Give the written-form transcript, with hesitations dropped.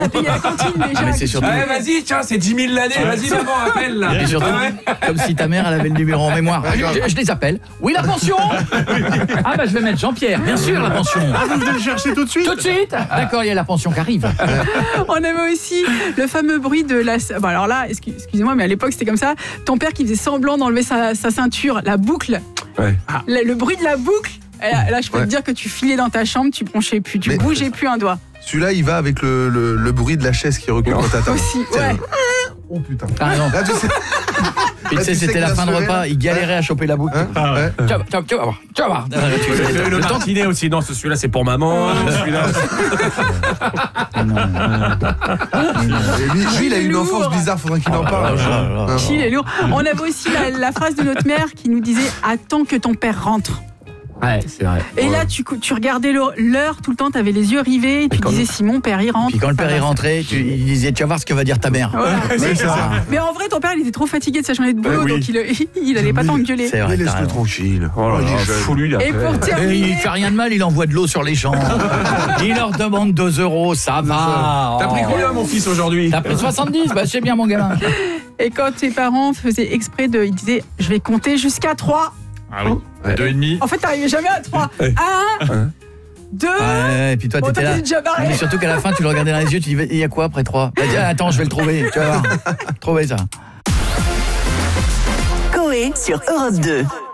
Il y a la cantine déjà. Mais c'est surtout... Ouais, vas-y, tiens, c'est 10 000 l'année. Vas-y, maman, appelle là. Et surtout, comme si ta mère elle avait le numéro en mémoire. Je les appelle. Oui, la pension. Ah bah je vais mettre Jean-Pierre. Bien sûr, la pension. Ah, vous venez le chercher tout de suite? Tout de suite. D'accord, il y a la pension qui arrive. On avait aussi le fameux bruit de la... Bon, alors là, excusez-moi, mais à l'époque, c'était comme ça. Ton père qui faisait semblant d'enlever sa ceinture, la boucle. Ouais. Le bruit de la boucle. Là, je peux te dire que tu filais dans ta chambre, tu bronchais plus, tu bougeais plus un doigt. Celui-là, il va avec le bruit de la chaise qui recule dans ta table. Aussi, ouais. Oh putain. Ah non. Là, tu sais... Et tu sais, c'était la fin de repas, il galérait à choper la boucle. Ah ouais. Tu vas voir. Le tantinet aussi. Non, celui-là, c'est pour maman. Celui-là. Lui, il a eu une enfance bizarre, faudrait qu'il en parle. Il est lourd. On avait aussi la phrase de notre mère qui nous disait « Attends que ton père rentre ». Ouais, c'est vrai. Et là, tu regardais l'heure tout le temps, t'avais les yeux rivés, et tu disais si mon père il rentre. Puis quand le père est rentré, il disait tu vas voir ce que va dire ta mère. Ouais. Mais en vrai, ton père il était trop fatigué de sa journée de boulot, donc il allait pas t'engueuler. C'est vrai. Laisse-le tranquille. Oh là là, fous-lui Et pour Et terminer, il fait rien de mal, il envoie de l'eau sur les champs. Il leur demande 2 €, ça va. T'as pris combien, mon fils, aujourd'hui? T'as pris 70, bah c'est bien mon gamin. et quand tes parents faisaient exprès ils disaient je vais compter jusqu'à 3. Ah oui. Ouais. 2,5. En fait, t'arrivais jamais à 3. 1, 2. Ouais, et puis toi Bon, t'étais là. t'es déjà barré. Mais surtout qu'à la fin tu le regardais dans les yeux, tu dis il y a quoi après 3? T'as dit attends, je vais le trouver, tu vas voir. Trouver ça. Coé sur Europe 2.